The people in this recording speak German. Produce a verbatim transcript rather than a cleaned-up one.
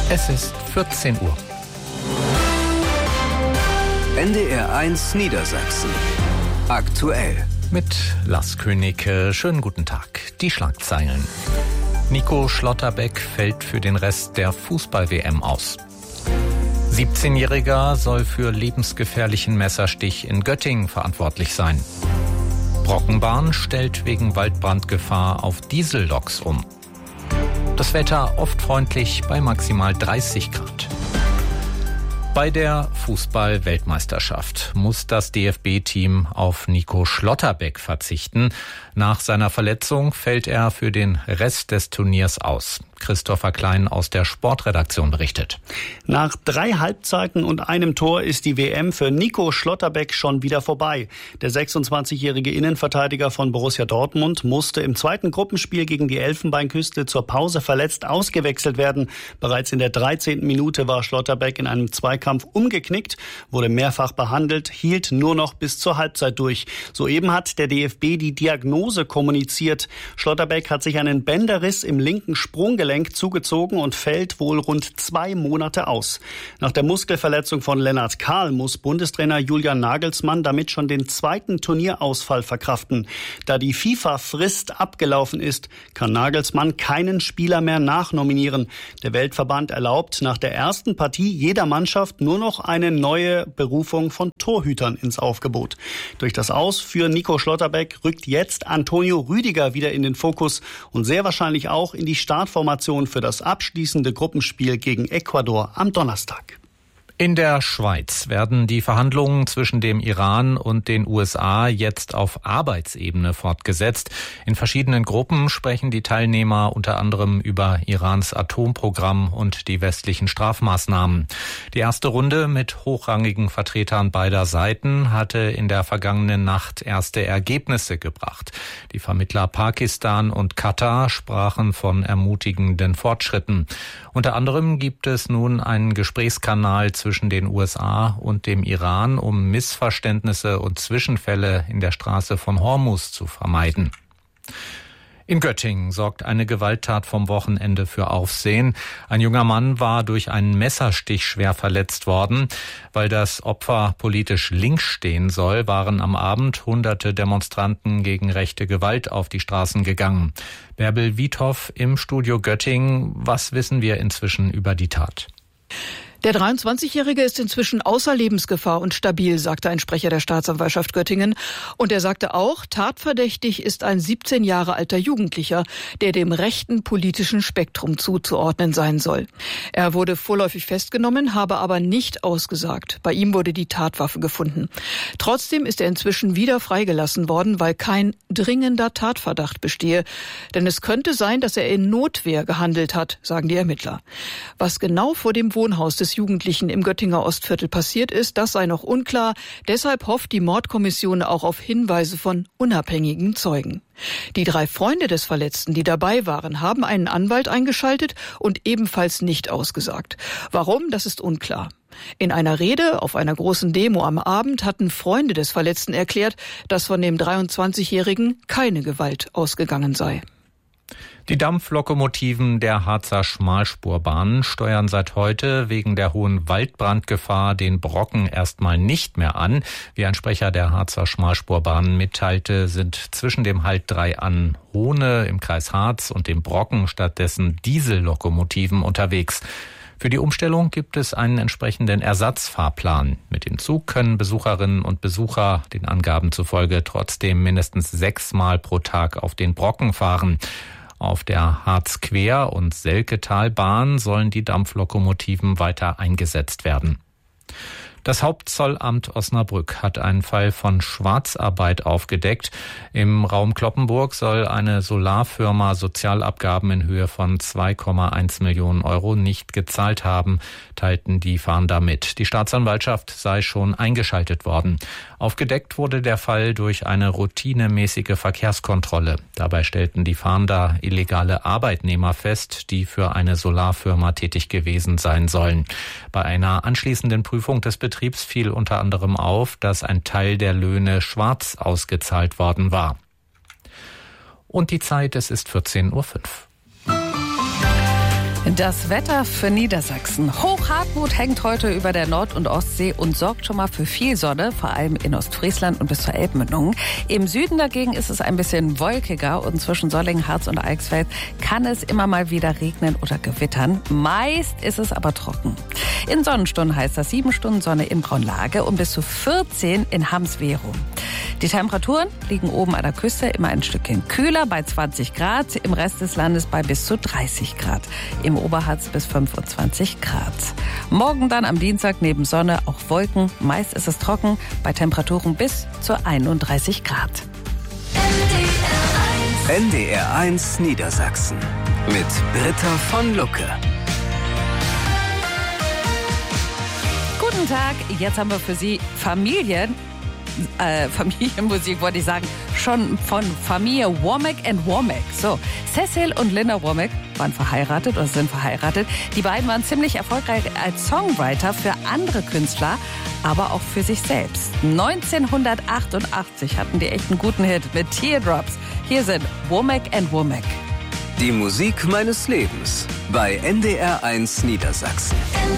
Es ist vierzehn Uhr. N D R eins Niedersachsen. Aktuell. Mit Lars König. Schönen guten Tag. Die Schlagzeilen. Nico Schlotterbeck fällt für den Rest der Fußball-W M aus. siebzehnjähriger soll für lebensgefährlichen Messerstich in Göttingen verantwortlich sein. Brockenbahn stellt wegen Waldbrandgefahr auf Dieselloks um. Das Wetter oft freundlich bei maximal dreißig Grad. Bei der Fußball-Weltmeisterschaft muss das D F B-Team auf Nico Schlotterbeck verzichten. Nach seiner Verletzung fällt er für den Rest des Turniers aus. Christopher Klein aus der Sportredaktion berichtet. Nach drei Halbzeiten und einem Tor ist die W M für Nico Schlotterbeck schon wieder vorbei. Der sechsundzwanzigjährige Innenverteidiger von Borussia Dortmund musste im zweiten Gruppenspiel gegen die Elfenbeinküste zur Pause verletzt ausgewechselt werden. Bereits in der dreizehnten Minute war Schlotterbeck in einem Zweikampf umgeknickt, wurde mehrfach behandelt, hielt nur noch bis zur Halbzeit durch. Soeben hat der D F B die Diagnose kommuniziert. Schlotterbeck hat sich einen Bänderriss im linken Sprunggelenk zugezogen und fällt wohl rund zwei Monate aus. Nach der Muskelverletzung von Lennart Kahl muss Bundestrainer Julian Nagelsmann damit schon den zweiten Turnierausfall verkraften. Da die FIFA-Frist abgelaufen ist, kann Nagelsmann keinen Spieler mehr nachnominieren. Der Weltverband erlaubt nach der ersten Partie jeder Mannschaft nur noch eine neue Berufung von Torhütern ins Aufgebot. Durch das Aus für Nico Schlotterbeck rückt jetzt Antonio Rüdiger wieder in den Fokus und sehr wahrscheinlich auch in die Startformation für das abschließende Gruppenspiel gegen Ecuador am Donnerstag. In der Schweiz werden die Verhandlungen zwischen dem Iran und den U S A jetzt auf Arbeitsebene fortgesetzt. In verschiedenen Gruppen sprechen die Teilnehmer unter anderem über Irans Atomprogramm und die westlichen Strafmaßnahmen. Die erste Runde mit hochrangigen Vertretern beider Seiten hatte in der vergangenen Nacht erste Ergebnisse gebracht. Die Vermittler Pakistan und Katar sprachen von ermutigenden Fortschritten. Unter anderem gibt es nun einen Gesprächskanal zwischen zwischen den U S A und dem Iran, um Missverständnisse und Zwischenfälle in der Straße von Hormuz zu vermeiden. In Göttingen sorgt eine Gewalttat vom Wochenende für Aufsehen. Ein junger Mann war durch einen Messerstich schwer verletzt worden. Weil das Opfer politisch links stehen soll, waren am Abend hunderte Demonstranten gegen rechte Gewalt auf die Straßen gegangen. Bärbel Wiethoff im Studio Göttingen. Was wissen wir inzwischen über die Tat? Der dreiundzwanzigjährige ist inzwischen außer Lebensgefahr und stabil, sagte ein Sprecher der Staatsanwaltschaft Göttingen. Und er sagte auch, tatverdächtig ist ein siebzehn Jahre alter Jugendlicher, der dem rechten politischen Spektrum zuzuordnen sein soll. Er wurde vorläufig festgenommen, habe aber nicht ausgesagt. Bei ihm wurde die Tatwaffe gefunden. Trotzdem ist er inzwischen wieder freigelassen worden, weil kein dringender Tatverdacht bestehe. Denn es könnte sein, dass er in Notwehr gehandelt hat, sagen die Ermittler. Was genau vor dem Wohnhaus des Jugendlichen im Göttinger Ostviertel passiert ist, das sei noch unklar. Deshalb hofft die Mordkommission auch auf Hinweise von unabhängigen Zeugen. Die drei Freunde des Verletzten, die dabei waren, haben einen Anwalt eingeschaltet und ebenfalls nicht ausgesagt. Warum, das ist unklar. In einer Rede auf einer großen Demo am Abend hatten Freunde des Verletzten erklärt, dass von dem dreiundzwanzigjährigen keine Gewalt ausgegangen sei. Die Dampflokomotiven der Harzer Schmalspurbahnen steuern seit heute wegen der hohen Waldbrandgefahr den Brocken erstmal nicht mehr an. Wie ein Sprecher der Harzer Schmalspurbahnen mitteilte, sind zwischen dem Halt drei an Hohne im Kreis Harz und dem Brocken stattdessen Diesellokomotiven unterwegs. Für die Umstellung gibt es einen entsprechenden Ersatzfahrplan. Mit dem Zug können Besucherinnen und Besucher den Angaben zufolge trotzdem mindestens sechsmal pro Tag auf den Brocken fahren. Auf der Harz-Quer- und Selketalbahn sollen die Dampflokomotiven weiter eingesetzt werden. Das Hauptzollamt Osnabrück hat einen Fall von Schwarzarbeit aufgedeckt. Im Raum Cloppenburg soll eine Solarfirma Sozialabgaben in Höhe von zwei Komma eins Millionen Euro nicht gezahlt haben, teilten die Fahnder mit. Die Staatsanwaltschaft sei schon eingeschaltet worden. Aufgedeckt wurde der Fall durch eine routinemäßige Verkehrskontrolle. Dabei stellten die Fahnder illegale Arbeitnehmer fest, die für eine Solarfirma tätig gewesen sein sollen. Bei einer anschließenden Prüfung des Betriebs fiel unter anderem auf, dass ein Teil der Löhne schwarz ausgezahlt worden war. Und die Zeit, es ist vierzehn Uhr fünf. Das Wetter für Niedersachsen. Hochhartmut hängt heute über der Nord- und Ostsee und sorgt schon mal für viel Sonne, vor allem in Ostfriesland und bis zur Elbmündung. Im Süden dagegen ist es ein bisschen wolkiger und zwischen Solingen, Harz und Eichsfeld kann es immer mal wieder regnen oder gewittern. Meist ist es aber trocken. In Sonnenstunden heißt das sieben Stunden Sonne in Braunlage und bis zu vierzehn in Hamswerum. Die Temperaturen liegen oben an der Küste immer ein Stückchen kühler bei zwanzig Grad, im Rest des Landes bei bis zu dreißig Grad. Im Oberharz bis fünfundzwanzig Grad. Morgen dann am Dienstag neben Sonne auch Wolken. Meist ist es trocken bei Temperaturen bis zu einunddreißig Grad. N D R eins Niedersachsen mit Britta von Lucke. Guten Tag, jetzt haben wir für Sie Familien, äh, Familienmusik wollte ich sagen, schon von Familie Womack and Womack. So, Cecil und Linda Womack waren verheiratet oder sind verheiratet. Die beiden waren ziemlich erfolgreich als Songwriter für andere Künstler, aber auch für sich selbst. neunzehnhundertachtundachtzig hatten die echt einen guten Hit mit Teardrops. Hier sind Womack and Womack. Die Musik meines Lebens bei N D R eins Niedersachsen.